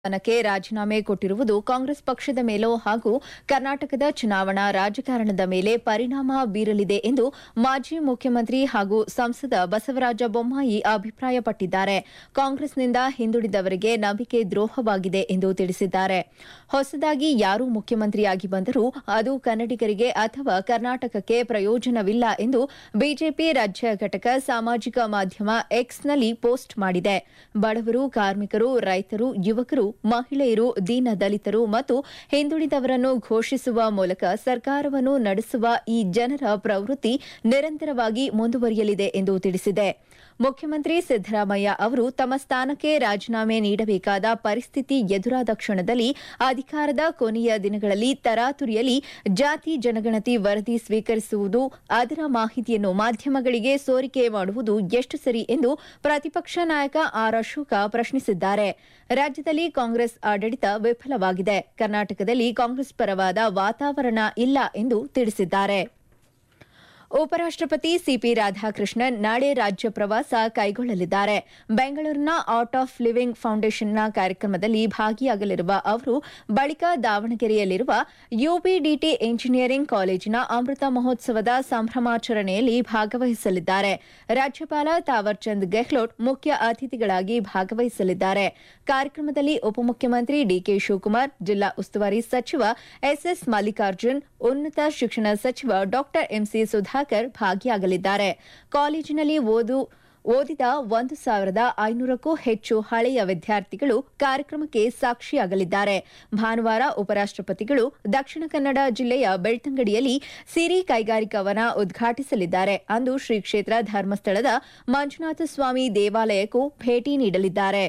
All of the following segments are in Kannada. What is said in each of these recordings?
ಸ್ಥಾನಕ್ಕೆ ರಾಜೀನಾಮೆ ಕೊಟ್ಟಿರುವುದು ಕಾಂಗ್ರೆಸ್ ಪಕ್ಷದ ಮೇಲೂ ಹಾಗೂ ಕರ್ನಾಟಕದ ಚುನಾವಣಾ ರಾಜಕಾರಣದ ಮೇಲೆ ಪರಿಣಾಮ ಬೀರಲಿದೆ ಎಂದು ಮಾಜಿ ಮುಖ್ಯಮಂತ್ರಿ ಹಾಗೂ ಸಂಸದ ಬಸವರಾಜ ಬೊಮ್ಮಾಯಿ ಅಭಿಪ್ರಾಯಪಟ್ಟಿದ್ದಾರೆ. ಕಾಂಗ್ರೆಸ್ನಿಂದ ಹಿಂದುಳಿದವರಿಗೆ ನಂಬಿಕೆ ದ್ರೋಹವಾಗಿದೆ ಎಂದು ತಿಳಿಸಿದ್ದಾರೆ. ಹೊಸದಾಗಿ ಯಾರು ಮುಖ್ಯಮಂತ್ರಿಯಾಗಿ ಬಂದರೂ ಅದು ಕನ್ನಡಿಗರಿಗೆ ಅಥವಾ ಕರ್ನಾಟಕಕ್ಕೆ ಪ್ರಯೋಜನವಿಲ್ಲ ಎಂದು ಬಿಜೆಪಿ ರಾಜ್ಯ ಘಟಕ ಸಾಮಾಜಿಕ ಮಾಧ್ಯಮ ಎಕ್ಸ್ನಲ್ಲಿ ಪೋಸ್ಟ್ ಮಾಡಿದೆ. ಬಡವರು, ಕಾರ್ಮಿಕರು, ರೈತರು, ಯುವಕರು, ಮಹಿಳೆಯರು, ದೀನ ದಲಿತರು ಮತ್ತು ಹಿಂದುಳಿದವರನ್ನು ಘೋಷಿಸುವ ಮೂಲಕ ಸರ್ಕಾರವನ್ನು ನಡೆಸುವ ಈ ಜನರ ಪ್ರವೃತ್ತಿ ನಿರಂತರವಾಗಿ ಮುಂದುವರಿಯಲಿದೆ ಎಂದು ತಿಳಿಸಿದೆ. ಮುಖ್ಯಮಂತ್ರಿ ಸಿದ್ದರಾಮಯ್ಯ ಅವರು ತಮ್ಮ ಸ್ಥಾನಕ್ಕೆ ರಾಜೀನಾಮೆ ನೀಡಬೇಕಾದ ಪರಿಸ್ಥಿತಿ ಎದುರಾದ ಕ್ಷಣದಲ್ಲಿ ಅಧಿಕಾರದ ಕೊನೆಯ ದಿನಗಳಲ್ಲಿ ತರಾತುರಿಯಲ್ಲಿ ಜಾತಿ ಜನಗಣತಿ ವರದಿ ಸ್ವೀಕರಿಸುವುದು, ಅದರ ಮಾಹಿತಿಯನ್ನು ಮಾಧ್ಯಮಗಳಿಗೆ ಸೋರಿಕೆ ಮಾಡುವುದು ಎಷ್ಟು ಸರಿ ಎಂದು ಪ್ರತಿಪಕ್ಷ ನಾಯಕ ಆರ್ ಅಶೋಕ ಪ್ರಶ್ನಿಸಿದ್ದಾರೆ. ರಾಜ್ಯದಲ್ಲಿ ಕಾಂಗ್ರೆಸ್ ಆಡಳಿತ ವಿಫಲವಾಗಿದೆ. ಕರ್ನಾಟಕದಲ್ಲಿ ಕಾಂಗ್ರೆಸ್ ಪರವಾದ ವಾತಾವರಣ ಇಲ್ಲ ಎಂದು ತಿಳಿಸಿದ್ದಾರೆ. ಉಪರಾಷ್ಟಪತಿ ಸಿಪಿ ರಾಧಾಕೃಷ್ಣನ್ ನಾಳೆ ರಾಜ್ಯ ಪ್ರವಾಸ ಕೈಗೊಳ್ಳಲಿದ್ದಾರೆ. ಬೆಂಗಳೂರಿನ ಆರ್ಟ್ ಆಫ್ ಲಿವಿಂಗ್ ಫೌಂಡೇಶನ್ನ ಕಾರ್ಯಕ್ರಮದಲ್ಲಿ ಭಾಗಿಯಾಗಲಿರುವ ಅವರು ಬಳಿಕ ದಾವಣಗೆರೆಯಲ್ಲಿರುವ ಯುಬಿಡಿಟಿ ಎಂಜಿನಿಯರಿಂಗ್ ಕಾಲೇಜಿನ ಅಮೃತ ಮಹೋತ್ಸವದ ಸಂಭ್ರಮಾಚರಣೆಯಲ್ಲಿ ಭಾಗವಹಿಸಲಿದ್ದಾರೆ. ರಾಜ್ಯಪಾಲ ತಾವರ್ಚಂದ್ ಗೆಹ್ಲೋಟ್ ಮುಖ್ಯ ಅತಿಥಿಗಳಾಗಿ ಭಾಗವಹಿಸಲಿದ್ದಾರೆ. ಕಾರ್ಯಕ್ರಮದಲ್ಲಿ ಉಪಮುಖ್ಯಮಂತ್ರಿ ಡಿಕೆ ಶಿವಕುಮಾರ್, ಜಿಲ್ಲಾ ಉಸ್ತುವಾರಿ ಸಚಿವ ಎಸ್ಎಸ್ ಮಲ್ಲಿಕಾರ್ಜುನ್, ಉನ್ನತ ಶಿಕ್ಷಣ ಸಚಿವ ಡಾ ಎಂಸಿ ಸುಧಾಕರ್ ಭಾಗಿಯಾಗಲಿದ್ದಾರೆ. ಕಾಲೇಜಿನಲ್ಲಿ ಓದಿದ 1,500ಕ್ಕೂ ಹೆಚ್ಚು ಹಳೆಯ ವಿದ್ಯಾರ್ಥಿಗಳು ಕಾರ್ಯಕ್ರಮಕ್ಕೆ ಸಾಕ್ಷಿಯಾಗಲಿದ್ದಾರೆ. ಭಾನುವಾರ ಉಪರಾಷ್ಟಪತಿಗಳು ದಕ್ಷಿಣ ಕನ್ನಡ ಜಿಲ್ಲೆಯ ಬೆಳ್ತಂಗಡಿಯಲ್ಲಿ ಸಿರಿ ಕೈಗಾರಿಕಾ ವನ ಉದ್ಘಾಟಿಸಲಿದ್ದಾರೆ. ಅಂದು ಶ್ರೀ ಕ್ಷೇತ್ರ ಧರ್ಮಸ್ಥಳದ ಮಂಜುನಾಥ ಸ್ವಾಮಿ ದೇವಾಲಯಕ್ಕೂ ಭೇಟಿ ನೀಡಲಿದ್ದಾರೆ.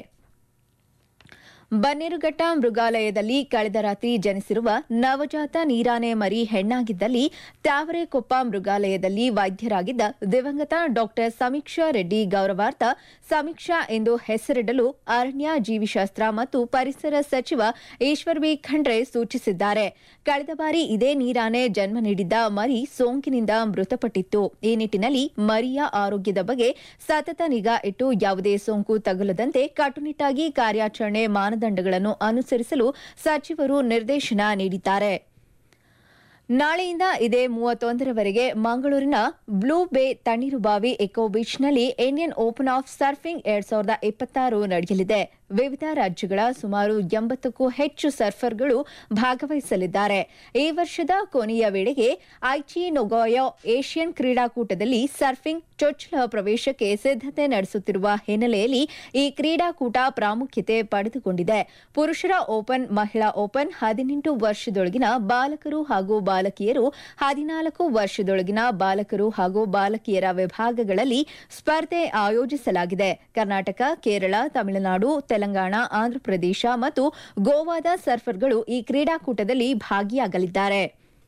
ಬನ್ನೇರುಘಟ್ಟ ಮೃಗಾಲಯದಲ್ಲಿ ಕಳೆದ ರಾತ್ರಿ ಜನಿಸಿರುವ ನವಜಾತ ನೀರಾನೆ ಮರಿ ಹೆಣ್ಣಾಗಿದ್ದಲ್ಲಿ ತ್ಯಾವರೆಕೊಪ್ಪ ಮೃಗಾಲಯದಲ್ಲಿ ವೈದ್ಯರಾಗಿದ್ದ ದಿವಂಗತ ಡಾ ಸಮೀಕ್ಷಾ ರೆಡ್ಡಿ ಗೌರವಾರ್ಥ ಸಮೀಕ್ಷಾ ಎಂದು ಹೆಸರಿಡಲು ಅರಣ್ಯ, ಜೀವಿಶಾಸ್ತ್ರ ಮತ್ತು ಪರಿಸರ ಸಚಿವ ಈಶ್ವರ್ ಬಿ ಖಂಡ್ರೆ ಸೂಚಿಸಿದ್ದಾರೆ. ಕಳೆದ ಬಾರಿ ಇದೇ ನೀರಾನೆ ಜನ್ಮ ನೀಡಿದ್ದ ಮರಿ ಸೋಂಕಿನಿಂದ ಮೃತಪಟ್ಟಿತ್ತು. ಈ ನಿಟ್ಟಿನಲ್ಲಿ ಮರಿಯ ಆರೋಗ್ಯದ ಬಗ್ಗೆ ಸತತ ನಿಗಾ ಇಟ್ಟು ಯಾವುದೇ ಸೋಂಕು ತಗುಲದಂತೆ ಕಟ್ಟುನಿಟ್ಟಾಗಿ ಕಾರ್ಯಾಚರಣೆ ಮಾನದಂಡಗಳನ್ನು ಅನುಸರಿಸಲು ಸಚಿವರು ನಿರ್ದೇಶನ ನೀಡಿದ್ದಾರೆ. ನಾಳೆಯಿಂದ ಇದೇ 31ರವರೆಗೆ ಮಂಗಳೂರಿನ ಬ್ಲೂ ಬೇ Tannirbhavi eco ಬೀಚ್ನಲ್ಲಿ Indian open of surfing 2026 ನಡೆಯಲಿದೆ. ವಿವಿಧ ರಾಜ್ಯಗಳ ಸುಮಾರು 80ಕ್ಕೂ ಹೆಚ್ಚು ಸರ್ಫರ್ಗಳು ಭಾಗವಹಿಸಲಿದ್ದಾರೆ. ಈ ವರ್ಷದ ಕೊನೆಯ ವೇಳೆಗೆ ಐಚಿ ನೊಗೊಯಾ ಏಷ್ಯನ್ ಕ್ರೀಡಾಕೂಟದಲ್ಲಿ ಸರ್ಫಿಂಗ್ ಚೊಚ್ಚಲ ಪ್ರವೇಶಕ್ಕೆ ಸಿದ್ದತೆ ನಡೆಸುತ್ತಿರುವ ಹಿನ್ನೆಲೆಯಲ್ಲಿ ಈ ಕ್ರೀಡಾಕೂಟ ಪ್ರಾಮುಖ್ಯತೆ ಪಡೆದುಕೊಂಡಿದೆ. ಪುರುಷರ ಓಪನ್, ಮಹಿಳಾ ಓಪನ್, 18 ವರ್ಷದೊಳಗಿನ ಬಾಲಕರು ಹಾಗೂ ಬಾಲಕಿಯರು, 14 ವರ್ಷದೊಳಗಿನ ಬಾಲಕರು ಹಾಗೂ ಬಾಲಕಿಯರ ವಿಭಾಗಗಳಲ್ಲಿ ಸ್ಪರ್ಧೆ ಆಯೋಜಿಸಲಾಗಿದೆ. ಕರ್ನಾಟಕ, ಕೇರಳ, ತಮಿಳುನಾಡು, ತೆಲಂಗಾಣ, ಆಂಧ್ರಪ್ರದೇಶ ಮತ್ತು ಗೋವಾದ ಸರ್ಫರ್ಗಳು ಈ ಕ್ರೀಡಾಕೂಟದಲ್ಲಿ ಭಾಗಿಯಾಗಲಿದ್ದಾರೆ.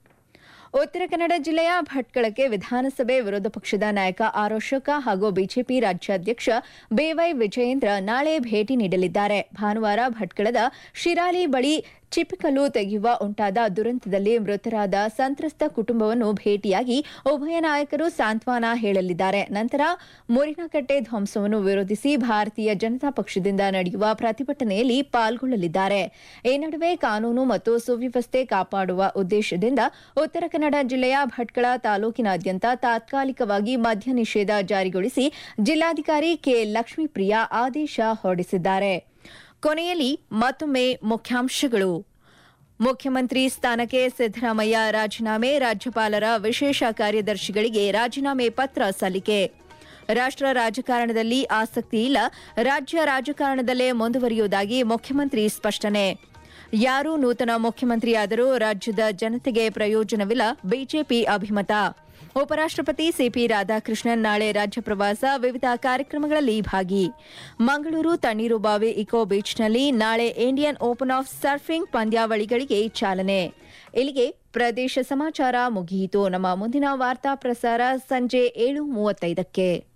ಉತ್ತರ ಕನ್ನಡ ಜಿಲ್ಲೆಯ ಭಟ್ಕಳಕ್ಕೆ ವಿಧಾನಸಭೆ ವಿರೋಧ ಪಕ್ಷದ ನಾಯಕ ಆರ್ ಅಶೋಕ ಹಾಗೂ ಬಿಜೆಪಿ ರಾಜ್ಯಾಧ್ಯಕ್ಷ ಬಿವೈ ವಿಜಯೇಂದ್ರ ನಾಳೆ ಭೇಟಿ ನೀಡಲಿದ್ದಾರೆ. ಭಾನುವಾರ ಭಟ್ಕಳದ ಶಿರಾಲಿ ಬಳಿ ಚಿಪ್ಪಿಕಲ್ಲು ತೆಗೆಯುವ ಉಂಟಾದ ದುರಂತದಲ್ಲಿ ಮೃತರಾದ ಸಂತ್ರಸ್ತ ಕುಟುಂಬವನ್ನು ಭೇಟಿಯಾಗಿ ಉಭಯ ನಾಯಕರು ಸಾಂತ್ವನ ಹೇಳಲಿದ್ದಾರೆ. ನಂತರ ಮುರಿನಕಟ್ಟೆ ಧ್ವಂಸವನ್ನು ವಿರೋಧಿಸಿ ಭಾರತೀಯ ಜನತಾ ಪಕ್ಷದಿಂದ ನಡೆಯುವ ಪ್ರತಿಭಟನೆಯಲ್ಲಿ ಪಾಲ್ಗೊಳ್ಳಲಿದ್ದಾರೆ. ಈ ನಡುವೆ ಕಾನೂನು ಮತ್ತು ಸುವ್ಯವಸ್ಥೆ ಕಾಪಾಡುವ ಉದ್ದೇಶದಿಂದ ಉತ್ತರ ಕನ್ನಡ ಜಿಲ್ಲೆಯ ಭಟ್ಕಳ ತಾಲೂಕಿನಾದ್ಯಂತ ತಾತ್ಕಾಲಿಕವಾಗಿ ಮದ್ಯ ನಿಷೇಧ ಜಾರಿಗೊಳಿಸಿ ಜಿಲ್ಲಾಧಿಕಾರಿ ಕೆ ಲಕ್ಷ್ಮೀಪ್ರಿಯಾ ಆದೇಶ ಹೊರಡಿಸಿದ್ದಾರೆ. ಕೊನೆಯಲ್ಲಿ ಮತ್ತೊಮ್ಮೆ ಮುಖ್ಯಾಂಶಗಳು. ಮುಖ್ಯಮಂತ್ರಿ ಸ್ಥಾನಕ್ಕೆ ಸಿದ್ದರಾಮಯ್ಯ ರಾಜೀನಾಮೆ, ರಾಜ್ಯಪಾಲರ ವಿಶೇಷ ಕಾರ್ಯದರ್ಶಿಗಳಿಗೆ ರಾಜೀನಾಮೆ ಪತ್ರ ಸಲ್ಲಿಕೆ. ರಾಷ್ಟ್ರ ರಾಜಕಾರಣದಲ್ಲಿ ಆಸಕ್ತಿ ಇಲ್ಲ, ರಾಜ್ಯ ರಾಜಕಾರಣದಲ್ಲೇ ಮುಂದುವರಿಯುವುದಾಗಿ ಮುಖ್ಯಮಂತ್ರಿ ಸ್ಪಷ್ಟನೆ. ಯಾರು ನೂತನ ಮುಖ್ಯಮಂತ್ರಿಯಾದರೂ ರಾಜ್ಯದ ಜನತೆಗೆ ಪ್ರಯೋಜನವಿಲ್ಲ, ಬಿಜೆಪಿ ಅಭಿಮತ. ಉಪರಾಷ್ಟಪತಿ ಸಿಪಿ ರಾಧಾಕೃಷ್ಣನ್ ನಾಳೆ ರಾಜ್ಯ ಪ್ರವಾಸ, ವಿವಿಧ ಕಾರ್ಯಕ್ರಮಗಳಲ್ಲಿ ಭಾಗಿ. ಮಂಗಳೂರು ತಣ್ಣೀರುಬಾವಿ ಇಕೋ ಬೀಚ್ನಲ್ಲಿ ನಾಳೆ ಇಂಡಿಯನ್ ಓಪನ್ ಆಫ್ ಸರ್ಫಿಂಗ್ ಪಂದ್ಯಾವಳಿಗಳಿಗೆ ಚಾಲನೆ. ಇಲ್ಲಿಗೆ ಪ್ರದೇಶ ಸಮಾಚಾರ ಮುಗಿಯಿತು. ನಮ್ಮ ಮುಂದಿನ ವಾರ್ತಾ ಪ್ರಸಾರ ಸಂಜೆ 7:35ಕ್ಕೆ.